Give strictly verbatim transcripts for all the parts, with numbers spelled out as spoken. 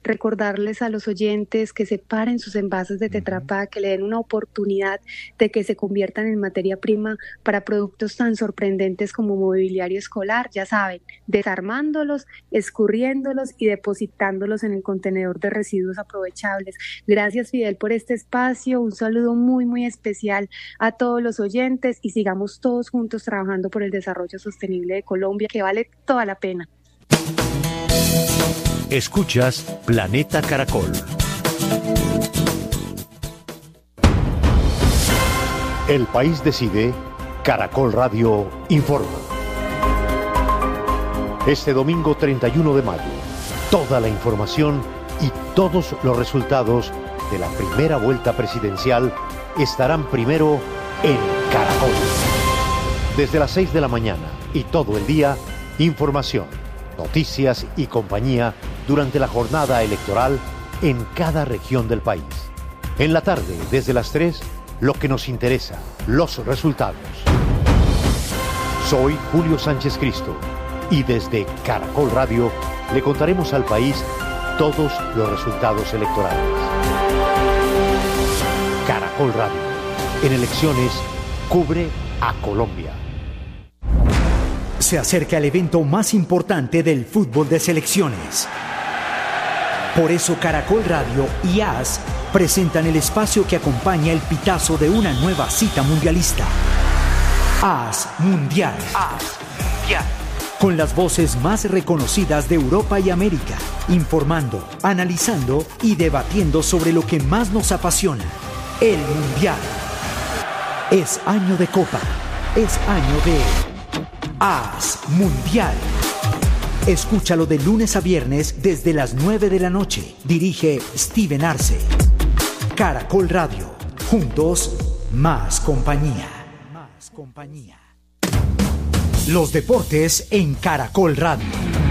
recordarles a los oyentes que separen sus envases de Tetra Pak, que le den una oportunidad de que se conviertan en materia prima para productos tan sorprendentes como mobiliario escolar, ya saben, desarmándolos, escurriéndolos y depositándolos en el contenedor de residuos aprovechables. Gracias, Fidel, por este espacio, un saludo muy muy especial a todos los oyentes y sigamos todos juntos trabajando por el desarrollo sostenible de Colombia, que vale toda la pena. Escuchas Planeta Caracol. El país decide, Caracol Radio informa. Este domingo treinta y uno de mayo, toda la información y todos los resultados de la primera vuelta presidencial estarán primero en Caracol. Desde las seis de la mañana y todo el día, información, noticias y compañía durante la jornada electoral en cada región del país. En la tarde, desde las tres, lo que nos interesa, los resultados. Soy Julio Sánchez Cristo y desde Caracol Radio le contaremos al país todos los resultados electorales. Caracol Radio, en elecciones, cubre a Colombia. Se acerca el evento más importante del fútbol de selecciones. Por eso Caracol Radio y A S presentan el espacio que acompaña el pitazo de una nueva cita mundialista. A S Mundial. A S Mundial. Con las voces más reconocidas de Europa y América, informando, analizando y debatiendo sobre lo que más nos apasiona, el Mundial. Es año de Copa, es año de A S Mundial. Escúchalo de lunes a viernes desde las nueve de la noche. Dirige Steven Arce. Caracol Radio. Juntos, más compañía. Más compañía. Los deportes en Caracol Radio.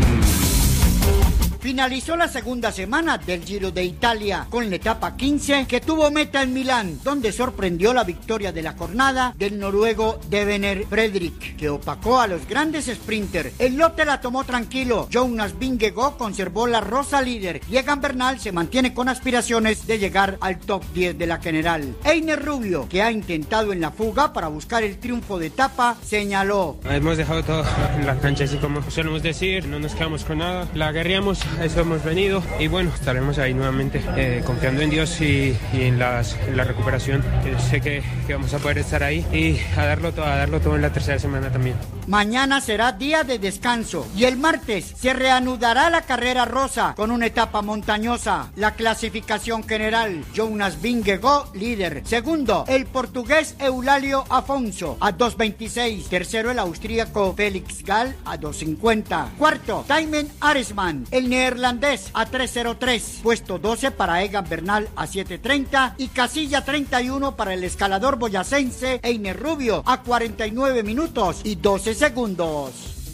Finalizó la segunda semana del Giro de Italia con la etapa quince que tuvo meta en Milán, donde sorprendió la victoria de la jornada del noruego Devener Fredrik, que opacó a los grandes sprinters. El lote la tomó tranquilo. Jonas Vingegaard conservó la rosa líder y Egan Bernal se mantiene con aspiraciones de llegar al top diez de la general. Einer Rubio, que ha intentado en la fuga para buscar el triunfo de etapa, señaló: hemos dejado todo en la cancha, así como solemos decir, no nos quedamos con nada, la guerreamos. Eso hemos venido y bueno, estaremos ahí nuevamente eh, confiando en Dios y, y en, las, en la recuperación. Eh, sé que, que vamos a poder estar ahí y a darlo todo, a darlo todo en la tercera semana también. Mañana será día de descanso y el martes se reanudará la carrera rosa con una etapa montañosa. La clasificación general: Jonas Vingegaard líder, segundo el portugués Eulalio Afonso a dos veintiséis, tercero el austríaco Felix Gall a dos cincuenta, cuarto Thymen Arensman el neerlandés a tres cero tres, puesto doce para Egan Bernal a siete treinta y casilla treinta y uno para el escalador boyacense Einer Rubio a cuarenta y nueve minutos y doce segundos.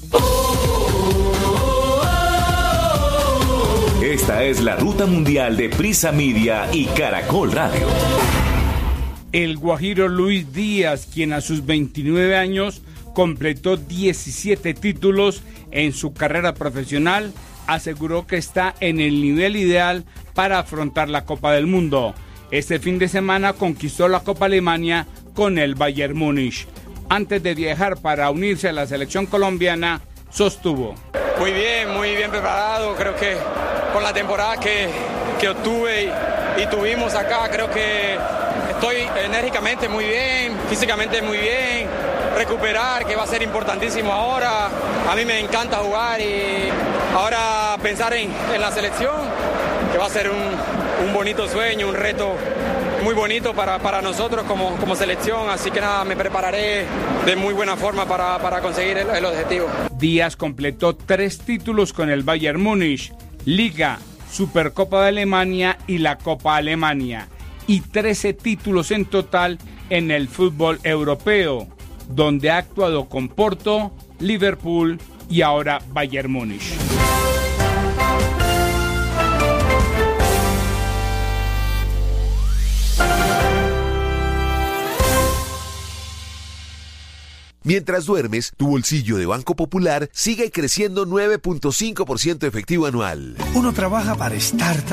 Esta es la ruta mundial de Prisa Media y Caracol Radio. El guajiro Luis Díaz, quien a sus veintinueve años completó diecisiete títulos en su carrera profesional, aseguró que está en el nivel ideal para afrontar la Copa del Mundo. Este fin de semana conquistó la Copa Alemania con el Bayern Múnich. Antes de viajar para unirse a la selección colombiana, sostuvo: muy bien, muy bien preparado. Creo que con la temporada que, que obtuve y, y tuvimos acá, creo que estoy enérgicamente muy bien, físicamente muy bien. Recuperar, que va a ser importantísimo ahora. A mí me encanta jugar y ahora pensar en, en la selección, que va a ser un, un bonito sueño, un reto muy bonito para, para nosotros como, como selección. Así que nada, me prepararé de muy buena forma para, para conseguir el, el objetivo. Díaz completó tres títulos con el Bayern Múnich: Liga, Supercopa de Alemania y la Copa Alemania, y trece títulos en total en el fútbol europeo, donde ha actuado con Porto, Liverpool y ahora Bayern Múnich. Mientras duermes, tu bolsillo de Banco Popular sigue creciendo nueve punto cinco por ciento efectivo anual. Uno trabaja para estar